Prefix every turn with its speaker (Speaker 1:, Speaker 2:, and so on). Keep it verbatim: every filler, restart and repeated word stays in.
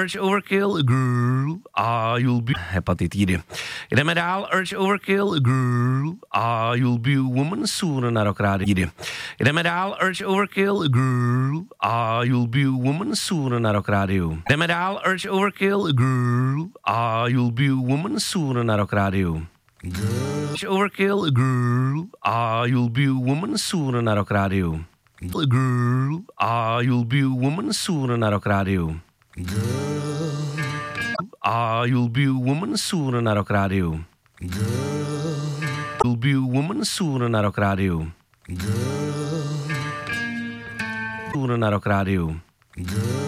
Speaker 1: urge overkill, girl, a you'll be hepatitidy. Jdeme dál, urge overkill, girl, a you'll be a woman soon na rok rádi. Jdeme dál, urge overkill, girl, a you'll be a woman soon na rok rádiu. Jdeme dál, urge overkill, girl, a you'll be a woman soon na rok rádiu. Urge overkill, girl, a you'll be a woman soon na rok rádiu. Girl, a you'll be a woman soon na rok rádiu. A you'll be a woman soon na rok rádiu. You'll be a woman soon na rok rádiu. Soon na rok rádiu.